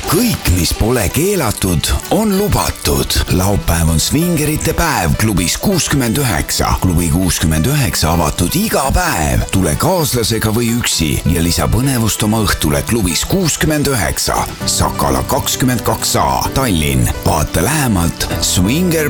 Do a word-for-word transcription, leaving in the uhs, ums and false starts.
kõik, mis pole keelatud, on lubatud. Laupäev on svingerite päev klubis kuuskümmend üheksa. Klubi kuuskümmend üheksa avatud iga päev. Tule kaaslasega või üksi ja lisa põnevust oma õhtule klubis kuuskümmend üheksa. Sakala kakskümmend kaks A, Tallinn. Vaata lähemalt swinger